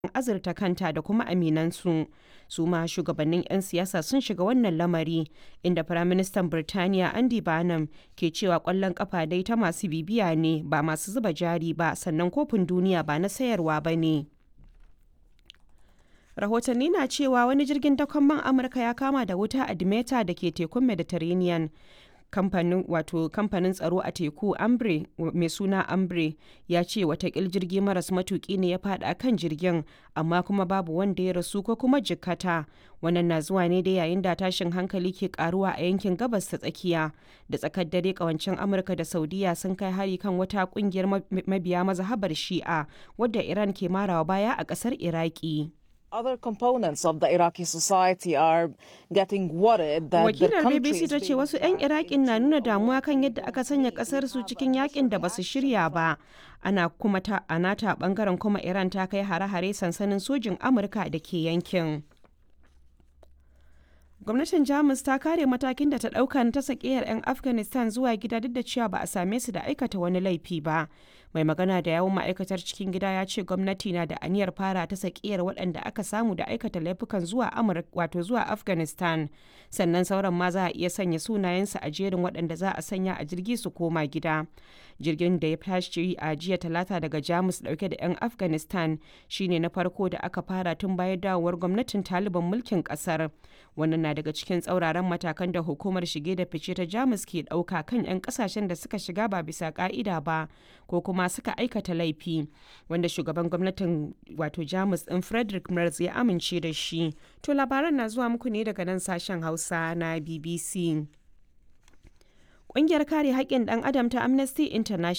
azurta kanta da kuma aminansu. Su ma shugabannin 'yan siyasa sun shiga wannan lamari, inda Firaministan Birtaniya Andy Burnham ke cewa ƙwallon ƙafa dai ta masu bibiya ne ba masu zuba jari ba, sannan kofin duniya ba na sayarwa ba ne. Rahotanni na cewa wani jirgin dakon man Amurka ya kama da wuta a Dimeta da ke tekun Mediterranean. Kamfanin tsaro a teku Ambre mai suna Ambre ya ce watakil jirgi maras matuki ne ya fada kan jirgin, amma kuma babu wanda ya rasu ko kuma jikkata. Wannan na zuwa ne da yayin da tashin hankali ke karuwa a yankin gabas ta tsakiya. Da tsakar dare kawancin Amurka da Saudiya sun kai hari kan wata kungiyar mabiya mazhabar Shi'a wadda Iran ke marawa baya a kasar Iraki. Other components of the Iraqi society are getting worried that Wakilar BBC ta ce wasu 'yan Iraƙin na nuna damuwa kan yadda aka sanya ƙasar su cikin yakin da basu shirya ba. Ana kuma a nata bangaren kuma Iran ta kai hare-hare sansanin sojin Amurka da ke yankin. Gwamnatin Jamus ta kare matakin da ta ɗauka na ta sakiyar 'yan Afghanistan zuwa gida duk da cewa ba a same su da aikata wani laifi ba. Mai magana da yawun ma'aikatar cikin gida ya ce gwamnati na da aniyar fara ta sakiyar waɗanda aka samu da aikata laifukan zuwa zuwa Afghanistan. Sannan sauran ma za a iya sanya sunayensu a jerin waɗanda za a sanya a jirgi su koma gida. Jirgin da ya tashi a jiya Talata daga Jamus ɗauke da 'yan Afghanistan shine na farko da aka fara tun bayan dawowar gwamnatin Taliban mulkin ƙasar. Wannan na daga cikin tsauraran matakan da hukumar shige da fice ta Jamus ke ɗauka kan 'yan ƙasashen da suka shiga ba bisa ƙa'ida ba ko kuma suka aikata laifi, wanda shugaban gwamnatin Jamus ɗin Friedrich Merz ya amince da shi. To labaran na zuwa muku ne daga nan sashen Hausa na BBC. Ƙungiyar kare haƙƙin ɗan adam ta Amnesty International